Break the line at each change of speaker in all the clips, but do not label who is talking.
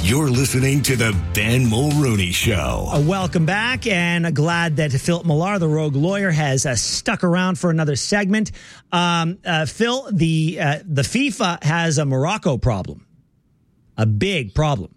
You're listening to the Ben Mulrooney Show.
Welcome back, and glad that Philip Millar, the rogue lawyer, has stuck around for another segment. Phil, the FIFA has a Morocco problem, a big problem.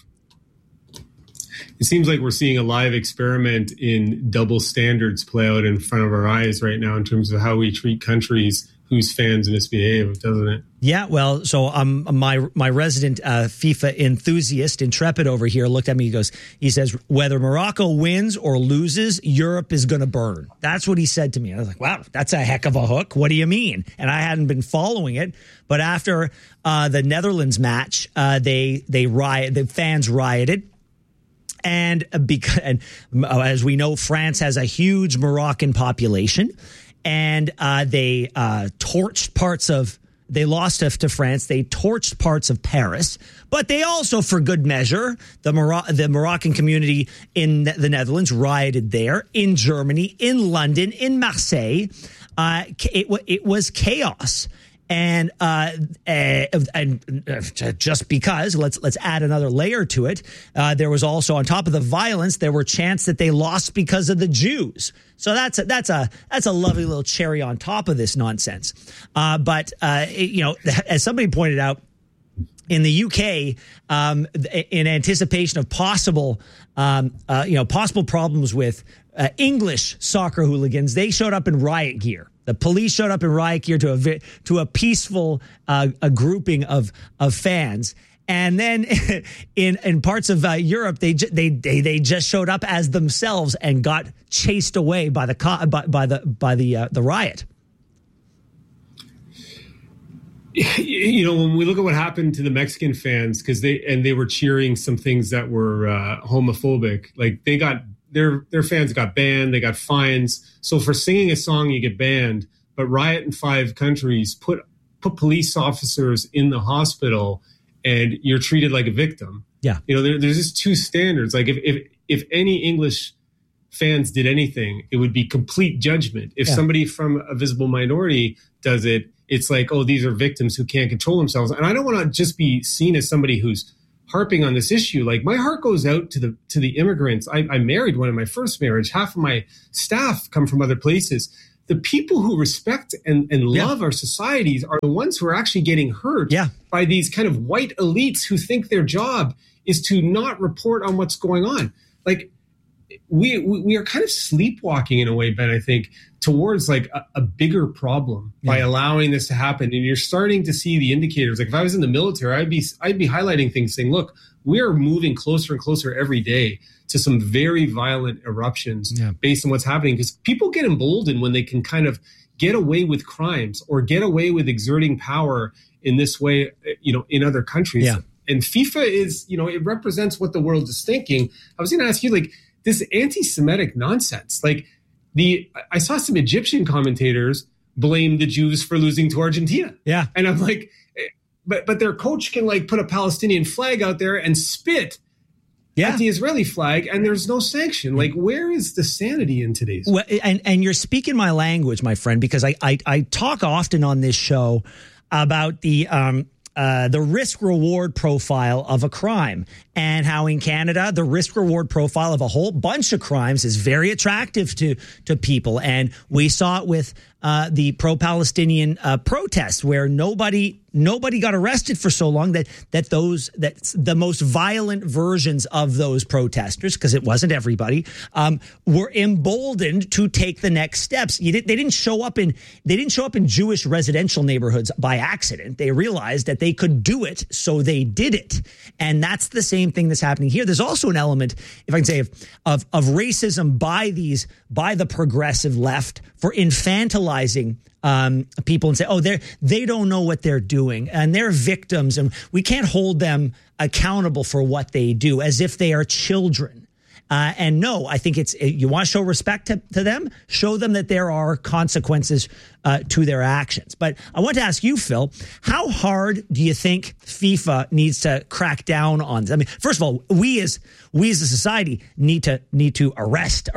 It seems like we're seeing a live experiment in double standards play out in front of our eyes right now in terms of how we treat countries whose fans misbehave, doesn't it? Yeah,
well, so my resident FIFA enthusiast, Intrepid over here, looked at me. He says, whether Morocco wins or loses, Europe is going to burn. That's what he said to me. I was like, wow, that's a heck of a hook. What do you mean? And I hadn't been following it, but after the Netherlands match, the fans rioted. And as we know, France has a huge Moroccan population. And they torched parts of, they lost to France. They torched parts of Paris, but they also, for good measure, the Moroccan community in the Netherlands rioted there, in Germany, in London, in Marseille. It was chaos. And just because, let's add another layer to it. There was also, on top of the violence, there were chants that they lost because of the Jews. So that's a lovely little cherry on top of this nonsense. But as somebody pointed out, in the UK, in anticipation of possible problems with English soccer hooligans, they showed up in riot gear. The police showed up in riot gear to a peaceful a grouping of fans, and then in parts of Europe, they just showed up as themselves and got chased away by the riot.
When we look at what happened to the Mexican fans, because they were cheering some things that were homophobic, like they got. Their fans got banned. They got fines. So for singing a song, you get banned. But Riot in 5 countries put police officers in the hospital, and you're treated like a victim.
Yeah,
there's just two standards. Like if any English fans did anything, it would be complete judgment. If somebody from a visible minority does it, it's like, oh, these are victims who can't control themselves. And I don't want to just be seen as somebody who's harping on this issue. Like, my heart goes out to the immigrants. I married one in my first marriage. Half of my staff come from other places. The people who respect and love our societies are the ones who are actually getting hurt by these kind of white elites who think their job is to not report on what's going on. Like, we are kind of sleepwalking in a way, Ben, I think, towards like a bigger problem by allowing this to happen. And you're starting to see the indicators. Like, if I was in the military, I'd be highlighting things, saying, look, we are moving closer and closer every day to some very violent eruptions based on what's happening, because people get emboldened when they can kind of get away with crimes or get away with exerting power in this way, in other countries. Yeah. And FIFA is, it represents what the world is thinking. I was going to ask you, like, this anti-Semitic nonsense. Like, I saw some Egyptian commentators blame the Jews for losing to Argentina.
Yeah.
And I'm like, but their coach can like put a Palestinian flag out there and spit at the Israeli flag, and there's no sanction. Like, where is the sanity in today's?
Well, and you're speaking my language, my friend, because I talk often on this show about the risk-reward profile of a crime, and how in Canada, the risk-reward profile of a whole bunch of crimes is very attractive to people. And we saw it with the pro-Palestinian protests, where nobody got arrested for so long that the most violent versions of those protesters, because it wasn't everybody, were emboldened to take the next steps. They didn't show up in Jewish residential neighborhoods by accident. They realized that they could do it, so they did it. And that's the same thing that's happening here. There's also an element, if I can say, of racism by the progressive left for infantilizing people and say, oh, they don't know what they're doing and they're victims and we can't hold them accountable for what they do, as if they are children. And no, I think you want to show respect to them, show them that there are consequences to their actions. But I want to ask you, Phil, how hard do you think FIFA needs to crack down on this? I mean, first of all, we as a society need to arrest.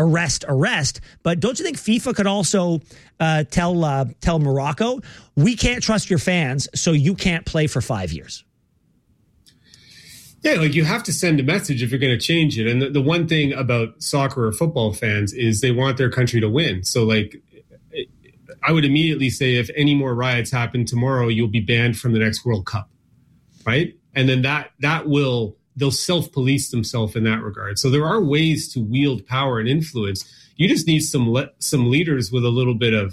But don't you think FIFA could also tell Morocco, we can't trust your fans, so you can't play for 5 years?
Yeah, like you have to send a message if you're going to change it. And the one thing about soccer or football fans is they want their country to win. So like, I would immediately say if any more riots happen tomorrow, you'll be banned from the next World Cup, right? And then they'll self-police themselves in that regard. So there are ways to wield power and influence. You just need some leaders with a little bit of,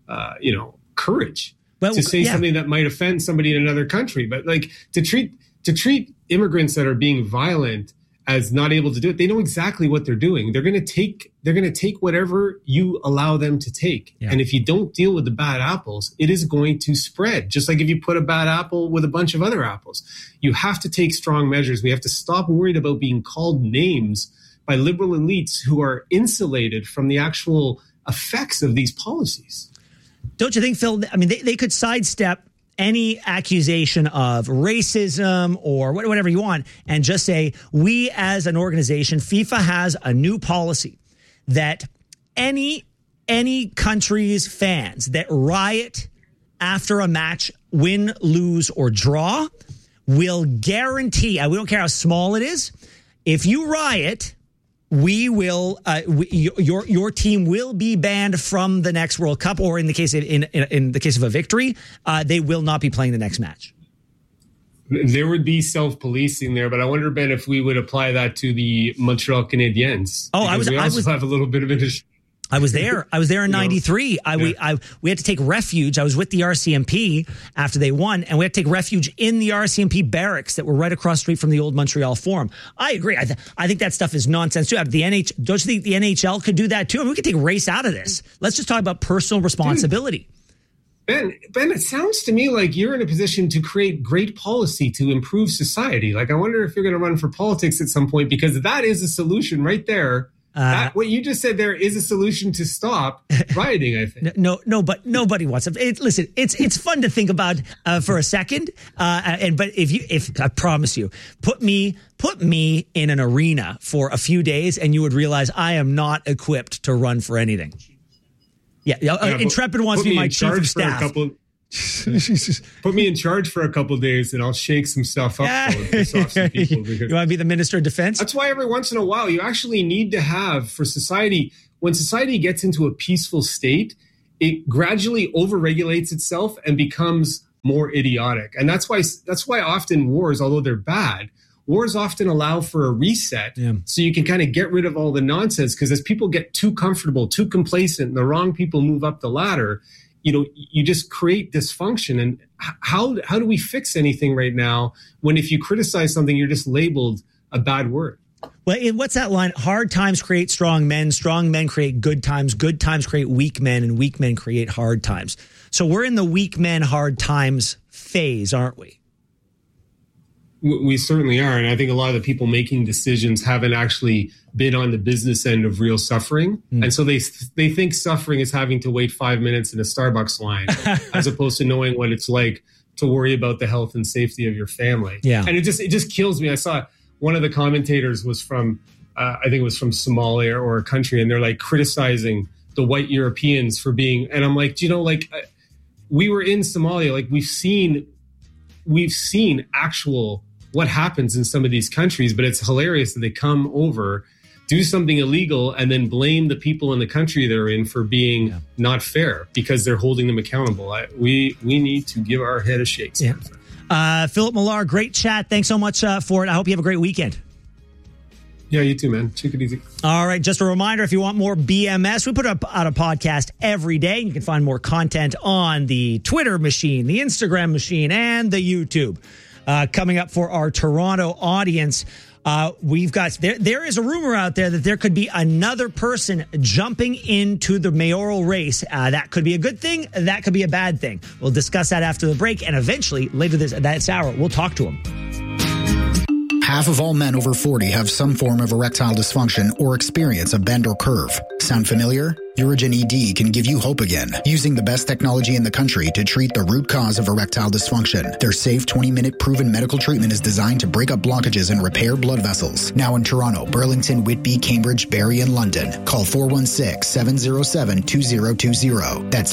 courage to say something that might offend somebody in another country. But like to treat immigrants that are being violent as not able to do it, they know exactly what they're doing. They're going to take whatever you allow them to take. Yeah. And if you don't deal with the bad apples, it is going to spread. Just like if you put a bad apple with a bunch of other apples, you have to take strong measures. We have to stop worried about being called names by liberal elites who are insulated from the actual effects of these policies.
Don't you think, Phil? I mean, they could sidestep any accusation of racism or whatever you want and just say, we as an organization, FIFA has a new policy that any country's fans that riot after a match, win, lose, or draw, will guarantee, we don't care how small it is, if you riot, we will your team will be banned from the next World Cup, or in the case of a victory, they will not be playing the next match.
There would be self-policing there, but I wonder, Ben, if we would apply that to the Montreal Canadiens.
Oh, I was
have a little bit of it.
I was there in 93. We had to take refuge. I was with the RCMP after they won, and we had to take refuge in the RCMP barracks that were right across the street from the old Montreal Forum. I agree. I think that stuff is nonsense too. Don't you think the NHL could do that too? I mean, we could take race out of this. Let's just talk about personal responsibility.
Ben, it sounds to me like you're in a position to create great policy to improve society. Like, I wonder if you're going to run for politics at some point, because that is a solution right there. What you just said there is a solution to stop rioting, I think.
But nobody wants it. Listen, it's fun to think about for a second. But if I promise you, put me in an arena for a few days, and you would realize I am not equipped to run for anything. Intrepid wants to be my chief of staff.
Put me in charge for a couple of days, and I'll shake some stuff up. Piss off some people.
You want to be the Minister of Defense?
That's why every once in a while you actually need to have, for society, when society gets into a peaceful state, it gradually overregulates itself and becomes more idiotic. And that's why often wars, although they're bad, wars often allow for a reset, so you can kind of get rid of all the nonsense. Because as people get too comfortable, too complacent, and the wrong people move up the ladder, you just create dysfunction. And how do we fix anything right now when if you criticize something, you're just labeled a bad word?
Well, what's that line? Hard times create strong men create good times create weak men, and weak men create hard times. So we're in the weak men, hard times phase, aren't we?
We certainly are. And I think a lot of the people making decisions haven't actually been on the business end of real suffering. And so they think suffering is having to wait 5 minutes in a Starbucks line as opposed to knowing what it's like to worry about the health and safety of your family. Yeah. And it just kills me. I saw one of the commentators was from, I think it was from Somalia or a country, and they're like criticizing the white Europeans for being, and I'm like, we were in Somalia, like we've seen actual what happens in some of these countries, but it's hilarious that they come over, do something illegal, and then blame the people in the country they're in for being not fair because they're holding them accountable. We need to give our head a shake.
Philip Millar, great chat. Thanks so much for it. I hope you have a great weekend.
Yeah, you too, man. Take it easy.
All right. Just a reminder, if you want more BMS, we put out a podcast every day. You can find more content on the Twitter machine, the Instagram machine, and the YouTube. Coming up for our Toronto audience, we've got there is a rumor out there that there could be another person jumping into the mayoral race. That could be a good thing. That could be a bad thing. We'll discuss that after the break, and eventually later this hour, we'll talk to him.
Half of all men over 40 have some form of erectile dysfunction or experience a bend or curve. Sound familiar? Urigen ED can give you hope again, using the best technology in the country to treat the root cause of erectile dysfunction. Their safe 20-minute proven medical treatment is designed to break up blockages and repair blood vessels. Now in Toronto, Burlington, Whitby, Cambridge, Barrie, and London. Call 416-707-2020. That's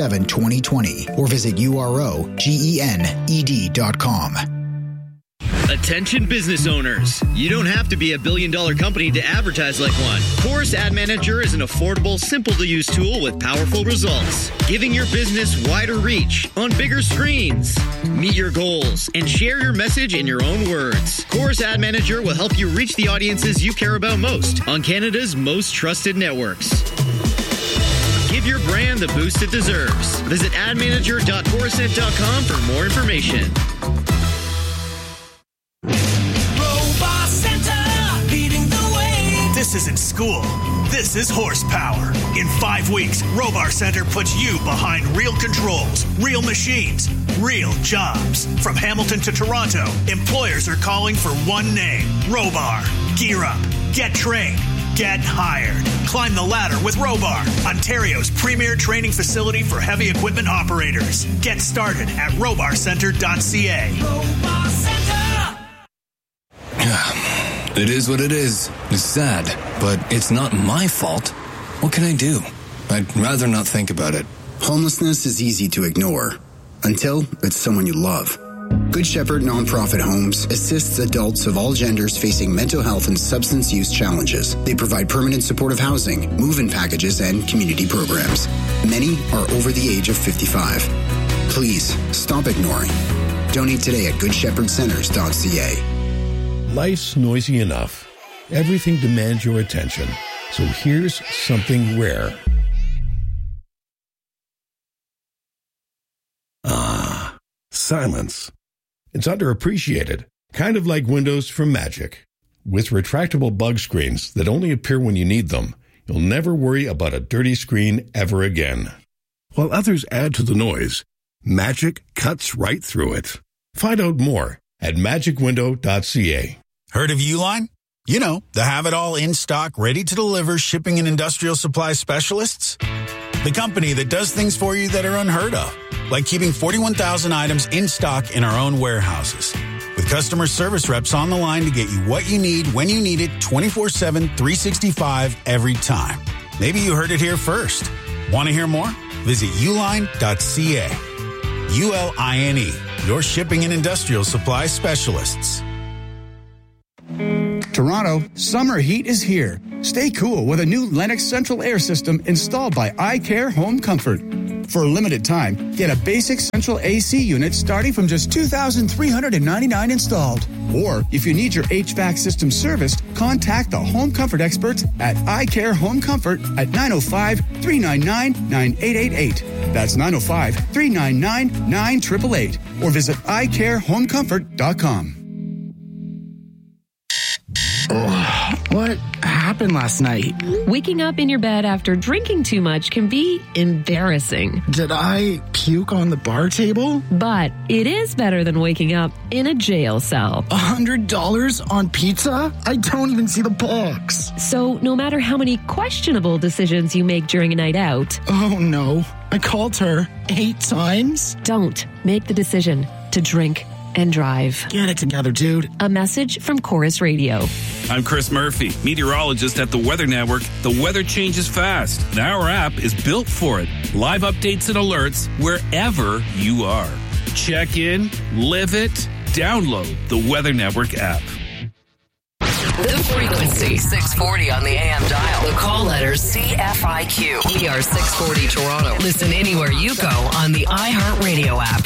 416-707-2020. Or visit UROGENED.com.
Attention business owners. You don't have to be a billion-dollar company to advertise like one. Chorus Ad Manager is an affordable, simple-to-use tool with powerful results, giving your business wider reach on bigger screens. Meet your goals and share your message in your own words. Chorus Ad Manager will help you reach the audiences you care about most on Canada's most trusted networks. Give your brand the boost it deserves. Visit admanager.corusent.com for more information.
This isn't school. This is horsepower. In 5 weeks, Robar Center puts you behind real controls, real machines, real jobs. From Hamilton to Toronto, employers are calling for one name, Robar. Gear up, get trained, get hired. Climb the ladder with Robar, Ontario's premier training facility for heavy equipment operators. Get started at robarcenter.ca. Robar Center!
It is what it is. It's sad, but it's not my fault. What can I do? I'd rather not think about it.
Homelessness is easy to ignore until it's someone you love. Good Shepherd Nonprofit Homes assists adults of all genders facing mental health and substance use challenges. They provide permanent supportive housing, move-in packages, and community programs. Many are over the age of 55. Please stop ignoring. Donate today at goodshepherdcenters.ca.
Life's noisy enough. Everything demands your attention. So here's something rare. Ah, silence. It's underappreciated, kind of like windows from Magic. With retractable bug screens that only appear when you need them, you'll never worry about a dirty screen ever again. While others add to the noise, Magic cuts right through it. Find out more at magicwindow.ca.
Heard of Uline? You know, the have-it-all in-stock, ready-to-deliver shipping and industrial supply specialists. The company that does things for you that are unheard of, like keeping 41,000 items in stock in our own warehouses. With customer service reps on the line to get you what you need when you need it 24/7, 365 every time. Maybe you heard it here first. Want to hear more? Visit uline.ca. ULINE, your shipping and industrial supply specialists.
Toronto, summer heat is here. Stay cool with a new Lennox central air system installed by iCare Home Comfort. For a limited time, get a basic central AC unit starting from just $2,399 installed. Or if you need your HVAC system serviced, contact the Home Comfort experts at iCare Home Comfort at 905-399-9888. That's 905-399-9888. Or visit iCareHomeComfort.com.
What happened last night?
Waking up in your bed after drinking too much can be embarrassing.
Did I puke on the bar table?
But it is better than waking up in a jail cell.
$100 on pizza? I don't even see the box.
So no matter how many questionable decisions you make during a night out...
Oh no, I called her 8 times?
Don't make the decision to drink and drive.
Get it together, dude.
A message from Chorus Radio.
I'm Chris Murphy, meteorologist at the Weather Network. The weather changes fast, and our app is built for it. Live updates and alerts wherever you are. Check in, live it, download the Weather Network app.
The frequency, 640 on the AM dial. The call letters CFIQ. ER 640 Toronto. Listen anywhere you go on the iHeartRadio app.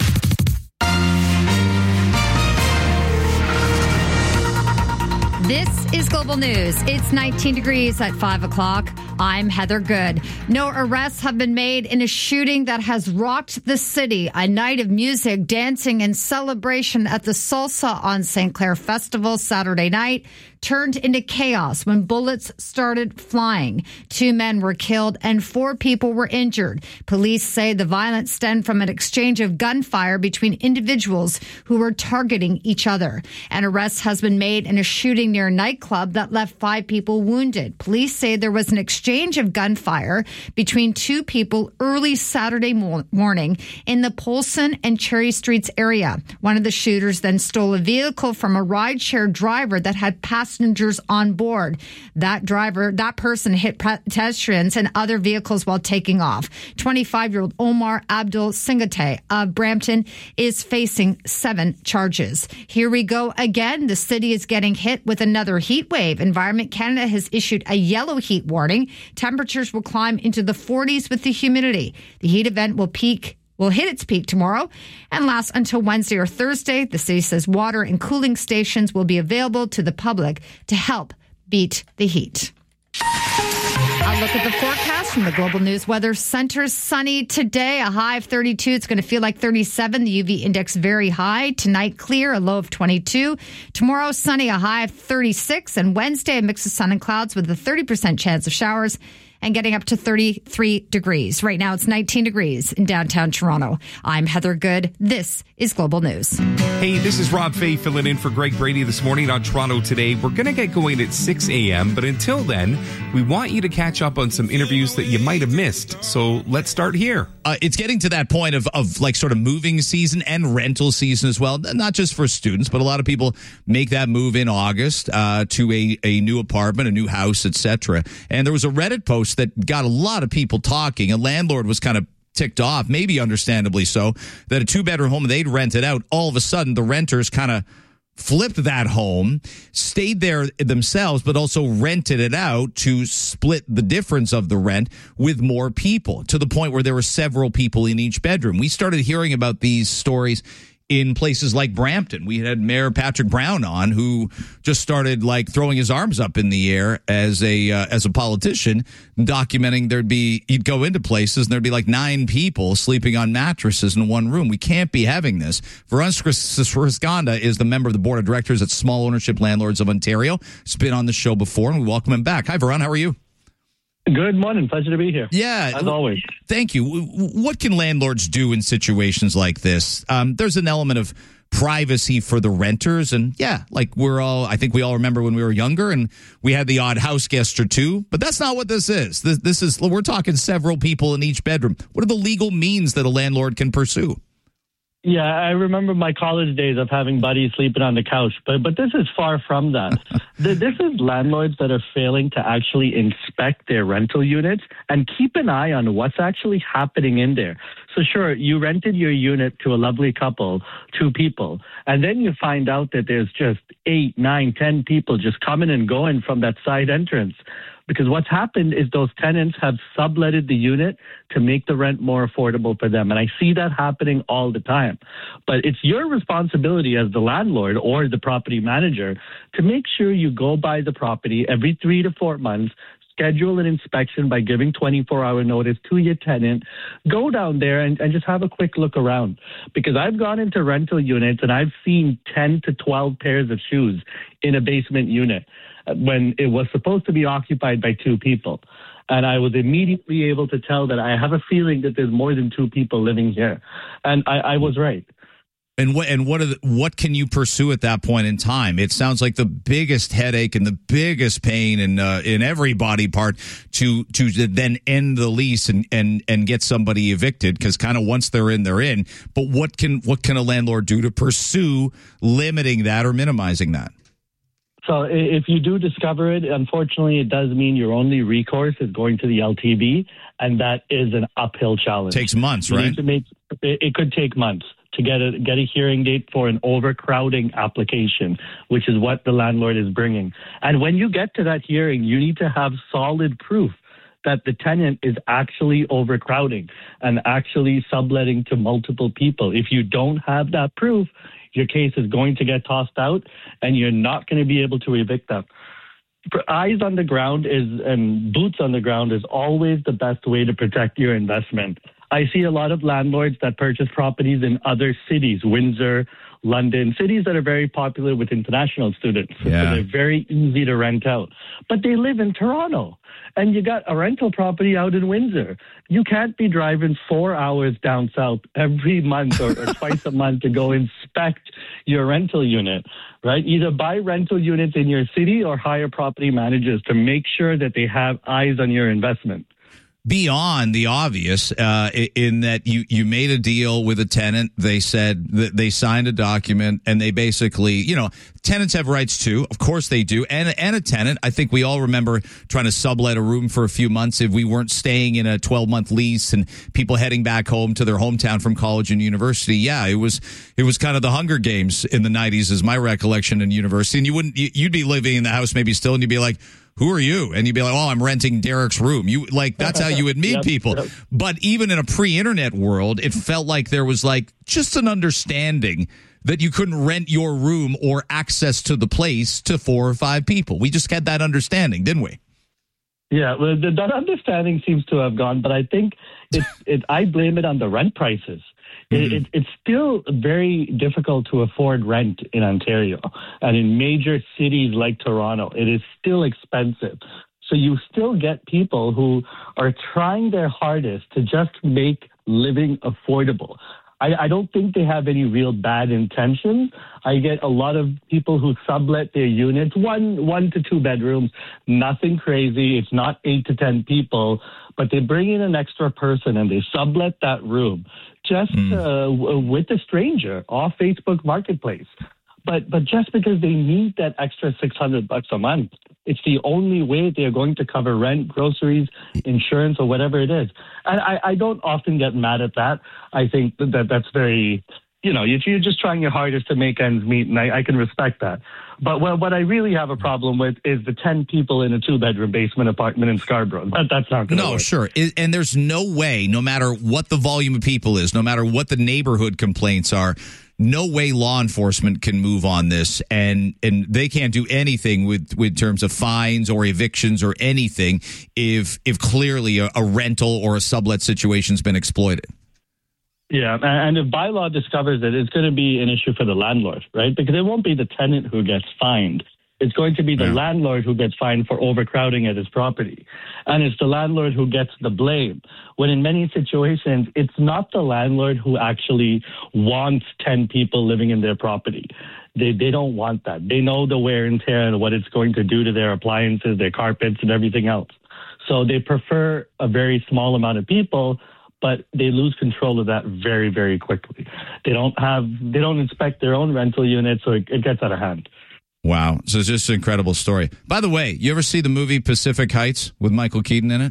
This is Global News. It's 19 degrees at 5 o'clock. I'm Heather Good. No arrests have been made in a shooting that has rocked the city. A night of music, dancing, and celebration at the Salsa on St. Clair Festival Saturday night turned into chaos when bullets started flying. 2 men were killed and 4 people were injured. Police say the violence stemmed from an exchange of gunfire between individuals who were targeting each other. An arrest has been made in a shooting near a nightclub that left 5 people wounded. Police say there was an exchange of gunfire between 2 people early Saturday morning in the Polson and Cherry Streets area. One of the shooters then stole a vehicle from a rideshare driver that had passed passengers on board. That person hit pedestrians and other vehicles while taking off. 25-year-old Omar Abdul Singate of Brampton is facing 7 charges. Here we go again. The city is getting hit with another heat wave. Environment Canada has issued a yellow heat warning. Temperatures will climb into the 40s with the humidity. The heat event will hit its peak tomorrow and last until Wednesday or Thursday. The city says water and cooling stations will be available to the public to help beat the heat. A look at the forecast from the Global News Weather Center. Sunny today, a high of 32. It's going to feel like 37. The UV index very high. Tonight, clear, a low of 22. Tomorrow, sunny, a high of 36. And Wednesday, a mix of sun and clouds with a 30% chance of showers and getting up to 33 degrees. Right now, it's 19 degrees in downtown Toronto. I'm Heather Good. This is Global News.
Hey, this is Rob Fay filling in for Greg Brady this morning on Toronto Today. We're going to get going at 6 a.m., but until then, we want you to catch up on some interviews that you might have missed. So let's start here.
It's getting to that point of like sort of moving season and rental season as well. Not just for students, but a lot of people make that move in August to a new apartment, a new house, etc. And there was a Reddit post that got a lot of people talking. A landlord was kind of ticked off, maybe understandably so, that a 2-bedroom home they'd rented out, all of a sudden the renters kind of flipped that home, stayed there themselves, but also rented it out to split the difference of the rent with more people, to the point where there were several people in each bedroom. We started hearing about these stories in places like Brampton. We had Mayor Patrick Brown on, who just started like throwing his arms up in the air as a politician, documenting he'd go into places and there'd be like 9 people sleeping on mattresses in one room. We can't be having this. Varun Sriskonda is the member of the board of directors at Small Ownership Landlords of Ontario. He's been on the show before, and we welcome him back. Hi, Varun. How are you?
Good morning. Pleasure to be here.
Yeah.
As always.
Thank you. What can landlords do in situations like this? There's an element of privacy for the renters. And yeah, like I think we all remember when we were younger and we had the odd house guest or two, but that's not what this is. We're talking several people in each bedroom. What are the legal means that a landlord can pursue?
Yeah, I remember my college days of having buddies sleeping on the couch, but this is far from that. This is landlords that are failing to actually inspect their rental units and keep an eye on what's actually happening in there. So sure, you rented your unit to a lovely couple, 2 people, and then you find out that there's just 8, 9, 10 people just coming and going from that side entrance. Because what's happened is those tenants have subletted the unit to make the rent more affordable for them. And I see that happening all the time. But it's your responsibility as the landlord or the property manager to make sure you go by the property every 3 to 4 months, schedule an inspection by giving 24-hour notice to your tenant, go down there and just have a quick look around. Because I've gone into rental units and I've seen 10 to 12 pairs of shoes in a basement unit when it was supposed to be occupied by 2 people. And I was immediately able to tell that I have a feeling that there's more than 2 people living here. And I was right.
And what can you pursue at that point in time? It sounds like the biggest headache and the biggest pain in every body part to then end the lease and get somebody evicted, because kind of once they're in, they're in. But what can a landlord do to pursue limiting that or minimizing that?
So if you do discover it, unfortunately, it does mean your only recourse is going to the LTB, and that is an uphill challenge.
Takes months, right?
It could take months to get a hearing date for an overcrowding application, which is what the landlord is bringing. And when you get to that hearing, you need to have solid proof that the tenant is actually overcrowding and actually subletting to multiple people. If you don't have that proof, your case is going to get tossed out and you're not going to be able to evict them. Eyes on the ground and boots on the ground is always the best way to protect your investment. I see a lot of landlords that purchase properties in other cities, Windsor, London, cities that are very popular with international students. Yeah. So they're very easy to rent out. But they live in Toronto, and you got a rental property out in Windsor. You can't be driving 4 hours down south every month or twice a month to go inspect your rental unit, right? Either buy rental units in your city or hire property managers to make sure that they have eyes on your investment.
beyond the obvious in that you made a deal with a tenant. They said that they signed a document, and they basically, tenants have rights too. Of course they do. And a tenant, I think we all remember trying to sublet a room for a few months if we weren't staying in a 12-month lease and people heading back home to their hometown from college and university. Yeah, it was kind of the Hunger Games in the 90s is my recollection in university. And you'd be living in the house maybe still, and you'd be like, who are you? And you'd be like, oh, I'm renting Derek's room. That's how you would meet people. Yep. But even in a pre-internet world, it felt like there was just an understanding that you couldn't rent your room or access to the place to 4 or 5 people. We just had that understanding, didn't we?
Yeah, well, that understanding seems to have gone, but I think I blame it on the rent prices. It's still very difficult to afford rent in Ontario. And in major cities like Toronto, it is still expensive. So you still get people who are trying their hardest to just make living affordable. I don't think they have any real bad intentions. I get a lot of people who sublet their units, 1 to 2 bedrooms, nothing crazy. It's not 8 to 10 people, but they bring in an extra person and they sublet that room just with a stranger off Facebook Marketplace. But just because they need that extra $600 a month, it's the only way they're going to cover rent, groceries, insurance, or whatever it is. And I don't often get mad at that. I think that's very, you're just trying your hardest to make ends meet, and I can respect that. But what I really have a problem with is the 10 people in a 2-bedroom basement apartment in Scarborough. That's not going to work.
No, sure. And there's no way, no matter what the volume of people is, no matter what the neighborhood complaints are, no way law enforcement can move on this, and they can't do anything with terms of fines or evictions or anything if clearly a rental or a sublet situation's been exploited.
Yeah, and if bylaw discovers it, it's going to be an issue for the landlord, right? Because it won't be the tenant who gets fined. It's going to be the landlord who gets fined for overcrowding at his property. And it's the landlord who gets the blame. When in many situations, it's not the landlord who actually wants 10 people living in their property. They don't want that. They know the wear and tear and what it's going to do to their appliances, their carpets, and everything else. So they prefer a very small amount of people, but they lose control of that very, very quickly. They don't inspect their own rental units, so it gets out of hand.
Wow. So it's just an incredible story. By the way, you ever see the movie Pacific Heights with Michael Keaton in it?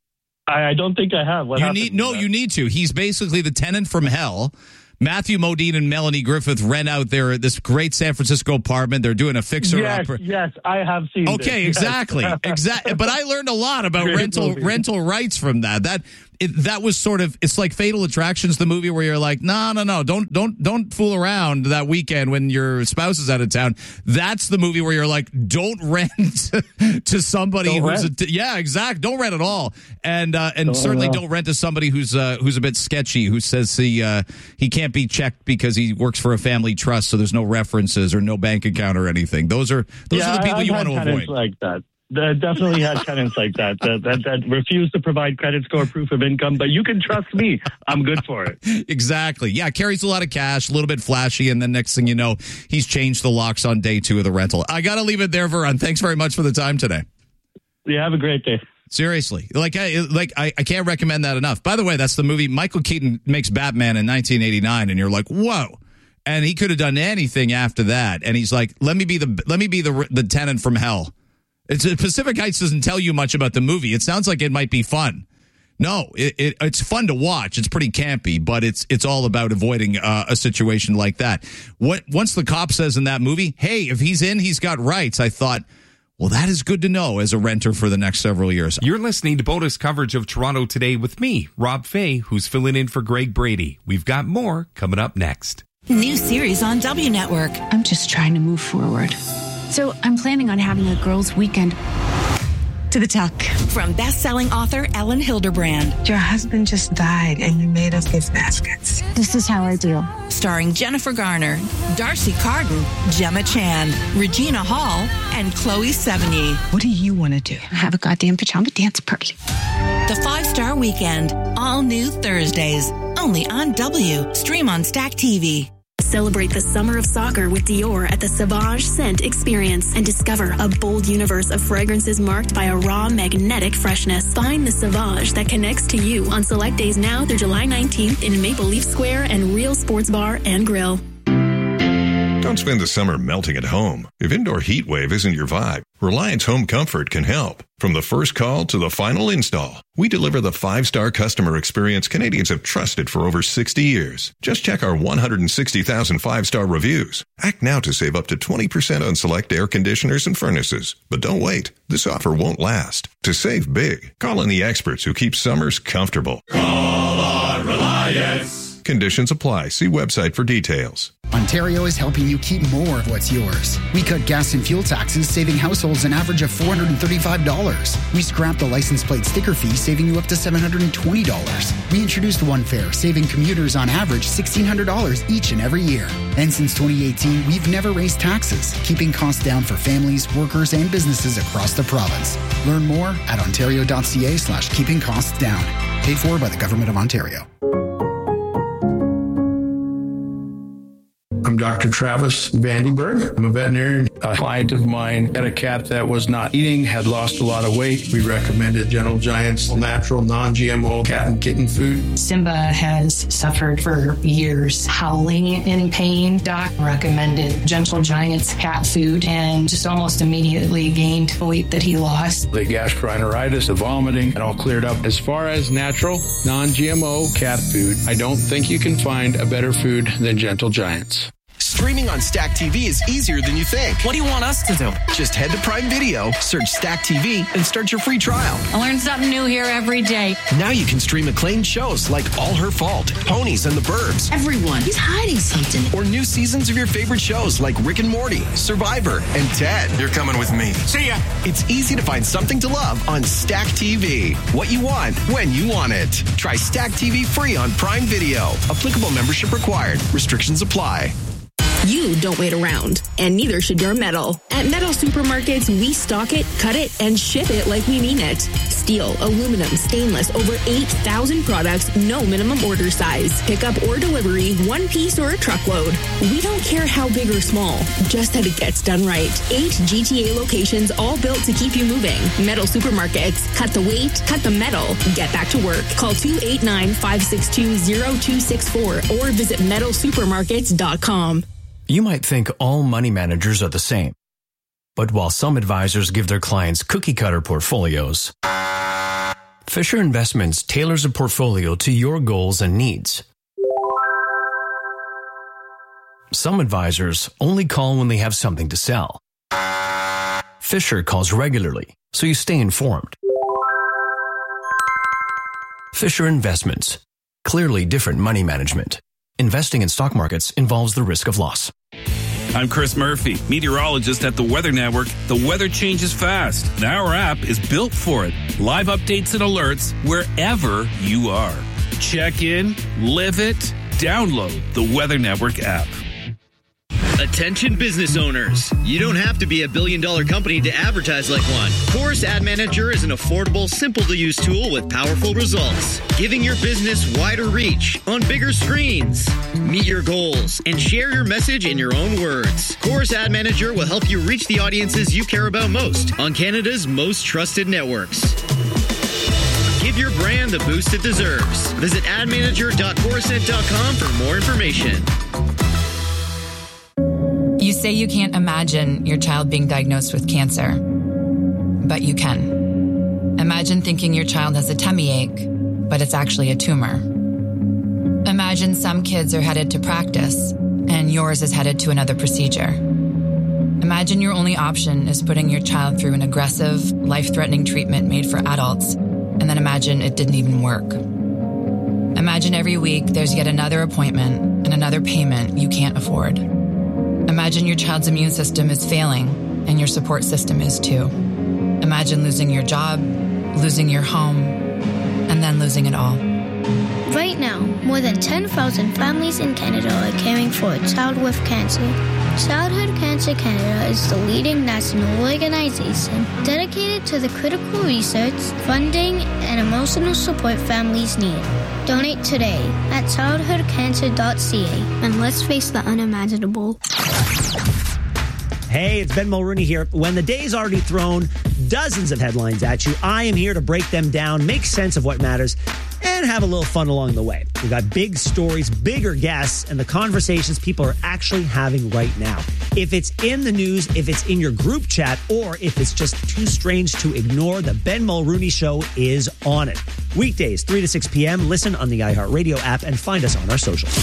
I don't think I have.
You need to. He's basically the tenant from hell. Matthew Modine and Melanie Griffith rent out this great San Francisco apartment. They're doing a fixer-upper.
Yes, I have seen this.
Okay, exactly. But I learned a lot about rental rights from that. That was sort of, it's like Fatal Attractions, the movie where you're like, no, don't fool around that weekend when your spouse is out of town. That's the movie where you're like, don't rent to somebody don't rent at all, and certainly don't rent to somebody who's a bit sketchy, who says he can't be checked because he works for a family trust, so there's no references or no bank account or anything. Those are the people you want to avoid.
Like that. Definitely had tenants like that refuse to provide credit score proof of income, but you can trust me, I'm good for it.
Exactly. Yeah, carries a lot of cash, a little bit flashy, and then next thing you know, he's changed the locks on day 2 of the rental. I got to leave it there, Varun. Thanks very much for the time today.
Yeah, have a great day.
Seriously. I can't recommend that enough. By the way, that's the movie. Michael Keaton makes Batman in 1989, and you're like, whoa. And he could have done anything after that. And he's like, let me be the tenant from hell. Pacific Heights doesn't tell you much about the movie. It sounds like it might be fun. No, it's fun to watch. It's pretty campy, but it's all about avoiding a situation like that. Once the cop says in that movie, hey, if he's in, he's got rights, I thought, well, that is good to know as a renter for the next several years.
You're listening to bonus coverage of Toronto Today with me, Rob Fay, who's filling in for Greg Brady. We've got more coming up next.
New series on W Network.
I'm just trying to move forward. So I'm planning on having a girls' weekend to the tuck.
From best-selling author Ellen Hilderbrand.
Your husband just died and you made us gift baskets. This is how I do.
Starring Jennifer Garner, Darcy Carden, Gemma Chan, Regina Hall, and Chloe Sevigny.
What do you want to do? Have a goddamn pajama dance party.
The 5-Star Weekend. All new Thursdays. Only on W. Stream on Stack TV.
Celebrate the summer of soccer with Dior at the Sauvage Scent Experience and discover a bold universe of fragrances marked by a raw, magnetic freshness. Find the Sauvage that connects to you on select days now through July 19th in Maple Leaf Square and Real Sports Bar and Grill.
Don't spend the summer melting at home. If indoor heat wave isn't your vibe, Reliance Home Comfort can help. From the first call to the final install, we deliver the 5-star customer experience Canadians have trusted for over 60 years. Just check our 160,000 5-star reviews. Act now to save up to 20% on select air conditioners and furnaces. But don't wait. This offer won't last. To save big, call in the experts who keep summers comfortable.
Call on Reliance.
Conditions apply. See website for details.
Ontario is helping you keep more of what's yours. We cut gas and fuel taxes, saving households an average of $435. We scrapped the license plate sticker fee, saving you up to $720. We introduced One Fare, saving commuters on average $1,600 each and every year. And since 2018, we've never raised taxes, keeping costs down for families, workers, and businesses across the province. Learn more at ontario.ca/keeping costs down. Paid for by the Government of Ontario.
I'm Dr. Travis Vandenberg. I'm a veterinarian. A client of mine had a cat that was not eating, had lost a lot of weight. We recommended Gentle Giant's natural, non-GMO cat and kitten food.
Simba has suffered for years, howling in pain. Doc recommended Gentle Giant's cat food and just almost immediately gained the weight that he lost.
The gastroenteritis, the vomiting, it all cleared up. As far as natural, non-GMO cat food, I don't think you can find a better food than Gentle Giant's.
Streaming on Stack TV is easier than you think.
What do you want us to do?
Just head to Prime Video, search Stack TV, and start your free trial.
I learn something new here every day.
Now you can stream acclaimed shows like All Her Fault, Ponies and the Burbs.
Everyone is hiding something.
Or new seasons of your favorite shows like Rick and Morty, Survivor, and Ted.
You're coming with me.
See ya! It's easy to find something to love on Stack TV. What you want, when you want it. Try Stack TV free on Prime Video. Applicable membership required. Restrictions apply.
You don't wait around, and neither should your metal. At Metal Supermarkets, we stock it, cut it, and ship it like we mean it. Steel, aluminum, stainless, over 8,000 products, no minimum order size. Pickup or delivery, one piece or a truckload. We don't care how big or small, just that it gets done right. 8 GTA locations, all built to keep you moving. Metal Supermarkets, cut the weight, cut the metal, get back to work. Call 289-562-0264 or visit metalsupermarkets.com.
You might think all money managers are the same. But while some advisors give their clients cookie-cutter portfolios, Fisher Investments tailors a portfolio to your goals and needs. Some advisors only call when they have something to sell. Fisher calls regularly, so you stay informed. Fisher Investments. Clearly different money management. Investing in stock markets involves the risk of loss.
I'm Chris Murphy, meteorologist at the Weather Network. The weather changes fast, and our app is built for it. Live updates and alerts wherever you are. Check in, live it, download the Weather Network app.
Attention business owners. You don't have to be a billion-dollar company to advertise like one. Chorus Ad Manager is an affordable, simple-to-use tool with powerful results, giving your business wider reach on bigger screens. Meet your goals and share your message in your own words. Chorus Ad Manager will help you reach the audiences you care about most on Canada's most trusted networks. Give your brand the boost it deserves. Visit admanager.corusent.com for more information.
You say you can't imagine your child being diagnosed with cancer, but you can. Imagine thinking your child has a tummy ache, but it's actually a tumor. Imagine some kids are headed to practice, and yours is headed to another procedure. Imagine your only option is putting your child through an aggressive, life-threatening treatment made for adults, and then imagine it didn't even work. Imagine every week there's yet another appointment and another payment you can't afford. Imagine your child's immune system is failing, and your support system is too. Imagine losing your job, losing your home, and then losing it all.
Right now, more than 10,000 families in Canada are caring for a child with cancer. Childhood Cancer Canada is the leading national organization dedicated to the critical research, funding, and emotional support families need. Donate today at childhoodcancer.ca and let's face the unimaginable.
Hey, it's Ben Mulrooney here. When the day's already thrown dozens of headlines at you, I am here to break them down, make sense of what matters, and have a little fun along the way. We've got big stories, bigger guests, and the conversations people are actually having right now. If it's in the news, if it's in your group chat, or if it's just too strange to ignore, the Ben Mulrooney Show is on it. Weekdays, 3 to 6 p.m. Listen on the iHeartRadio app and find us on our socials.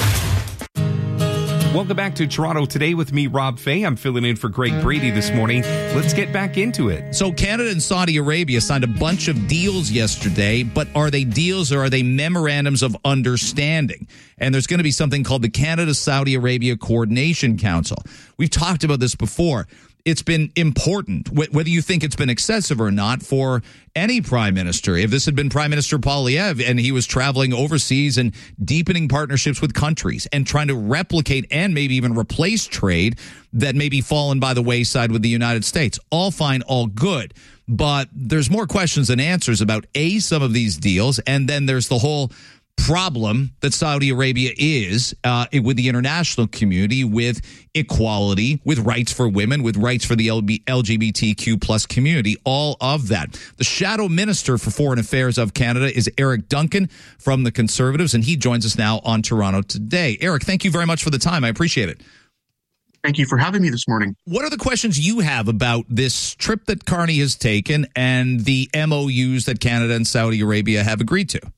Welcome back to Toronto Today with me, Rob Fay. I'm filling in for Greg Brady this morning. Let's get back into it.
So Canada and Saudi Arabia signed a bunch of deals yesterday, but are they deals or are they memorandums of understanding? And there's going to be something called the Canada-Saudi Arabia Coordination Council. We've talked about this before. It's been important, whether you think it's been excessive or not, for any prime minister. If this had been Prime Minister Poilievre and he was traveling overseas and deepening partnerships with countries and trying to replicate and maybe even replace trade that may be fallen by the wayside with the United States, all fine, all good. But there's more questions than answers about, some of these deals, and then there's the whole problem that Saudi Arabia is with the international community, with equality, with rights for women, with rights for the LGBTQ plus community, all of that. The shadow minister for foreign affairs of Canada is Eric Duncan from the Conservatives, and he joins us now on Toronto Today. Eric, thank you very much for the time. I appreciate it.
Thank you for having me this morning.
What are the questions you have about this trip that Carney has taken and the MOUs that Canada and Saudi Arabia have agreed to?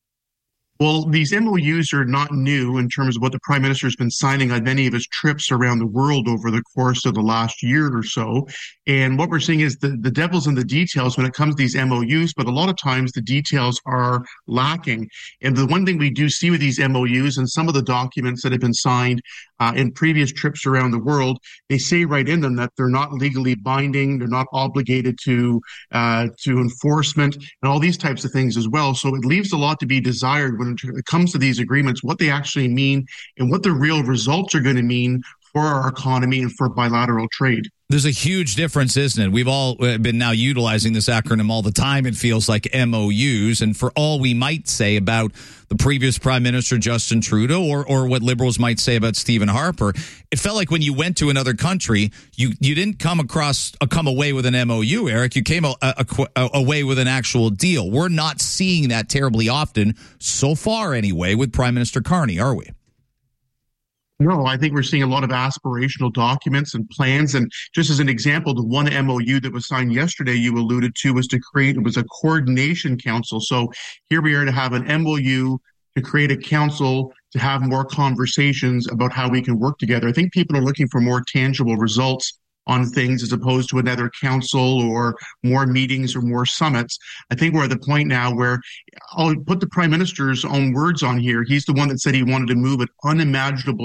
Well, these MOUs are not new in terms of what the Prime Minister has been signing on many of his trips around the world over the course of the last year or so. And what we're seeing is the devil's in the details when it comes to these MOUs, but a lot of times the details are lacking. And the one thing we do see with these MOUs and some of the documents that have been signed in previous trips around the world, they say right in them that they're not legally binding, they're not obligated to enforcement, and all these types of things as well. So it leaves a lot to be desired when it comes to these agreements, what they actually mean and what the real results are going to mean for our economy and for bilateral trade.
There's a huge difference, isn't it? We've all been now utilizing this acronym all the time, it feels like, MOUs. And for all we might say about the previous Prime Minister, Justin Trudeau, or what Liberals might say about Stephen Harper, it felt like when you went to another country, you didn't come away with an MOU, Eric. You came away with an actual deal. We're not seeing that terribly often, so far anyway, with Prime Minister Carney, are we?
No, I think we're seeing a lot of aspirational documents and plans. And just as an example, the one MOU that was signed yesterday you alluded to was a coordination council. So here we are to have an MOU to create a council to have more conversations about how we can work together. I think people are looking for more tangible results on things as opposed to another council or more meetings or more summits. I think we're at the point now where I'll put the Prime Minister's own words on here. He's the one that said he wanted to move at unimaginable